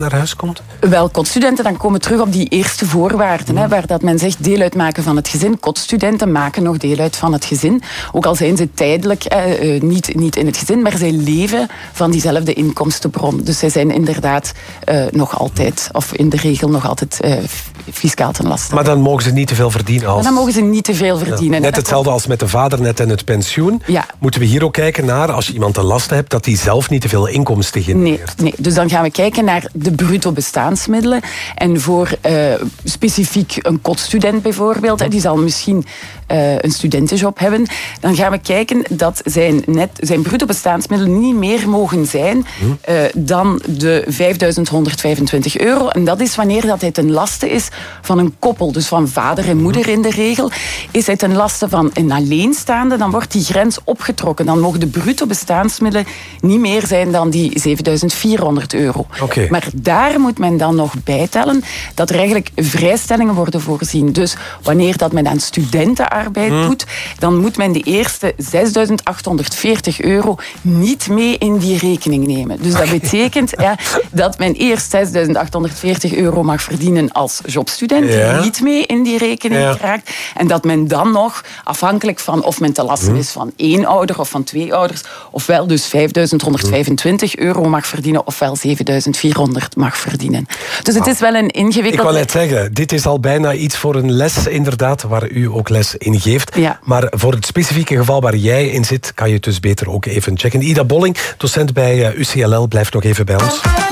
naar huis komt? Wel, kotstudenten dan komen terug op die eerste voorwaarden. Hè, waar dat men zegt deel uitmaken van het gezin. Kotstudenten maken nog deel uit van het gezin. Ook al zijn ze tijdelijk niet in het gezin, maar zij leven van diezelfde inkomstenbron. Dus zij zijn inderdaad nog altijd, of in de regel nog altijd fiscaal ten laste. Maar dan mogen ze niet te veel verdienen. Maar dan mogen ze niet te veel verdienen. Net hetzelfde als met de vader net en het pensioen. Ja. Moeten we hier ook kijken naar, als je iemand ten laste hebt, dat hij zelf niet te veel inkomsten genereert? Nee, dus dan gaan we kijken naar de bruto bestaansmiddelen. En voor specifiek een kotstudent bijvoorbeeld, die zal misschien een studentenjob hebben, dan gaan we kijken dat zijn bruto bestaansmiddelen niet meer mogen zijn dan de €5.125. En dat is wanneer dat hij ten laste is van een koppel, dus van vader en moeder in de regel. Is hij ten laste van een alleenstaande, dan wordt die grens opgetrokken. Dan mogen de bruto bestaansmiddelen niet meer zijn dan die €7.400. Okay. Maar daar moet men dan nog bijtellen dat er eigenlijk vrijstellingen worden voorzien. Dus wanneer dat men aan studentenarbeid doet, dan moet men de eerste €6.840 niet mee in die rekening nemen. Dus dat betekent dat men eerst €6.840 mag verdienen als jobstudent, die niet mee in die rekening raakt. En dat men dan nog, afhankelijk van of men te lasten is van 1 ouder of van 2 ouders, ofwel dus €5.125 mag verdienen, ofwel €7.400 mag verdienen. Dus het is wel een ingewikkeld... Ik wou net zeggen, dit is al bijna iets voor een les, inderdaad, waar u ook les in geeft. Ja. Maar voor het specifieke geval waar jij in zit, kan je het dus beter ook even checken. Ida Bolling, docent bij UCLL, blijft nog even bij ons.